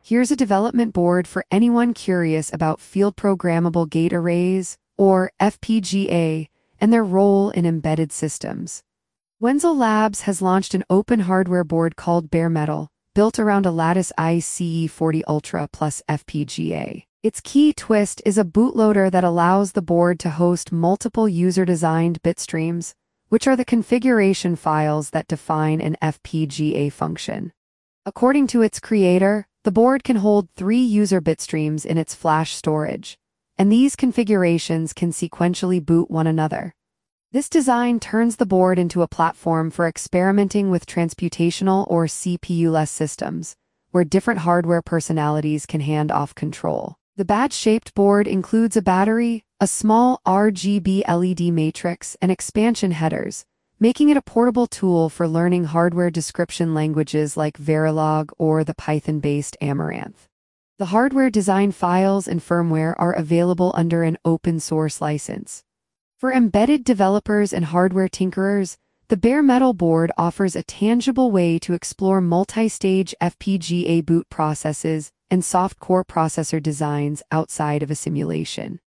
Here's a development board for anyone curious about field programmable gate arrays, or FPGA, and their role in embedded systems. Wenzel Labs has launched an open hardware board called Bare Metal, built around a Lattice ICE40 Ultra plus FPGA. Its key twist is a bootloader that allows the board to host multiple user-designed bitstreams, which are the configuration files that define an FPGA function. According to its creator, the board can hold 3 user bitstreams in its flash storage, and these configurations can sequentially boot one another. This design turns the board into a platform for experimenting with transputational or CPU-less systems, where different hardware personalities can hand off control. The badge-shaped board includes a battery, a small RGB LED matrix, and expansion headers, making it a portable tool for learning hardware description languages like Verilog or the Python-based Amaranth. The hardware design files and firmware are available under an open-source license. For embedded developers and hardware tinkerers, the Bare Metal board offers a tangible way to explore multi-stage FPGA boot processes and soft core processor designs outside of a simulation.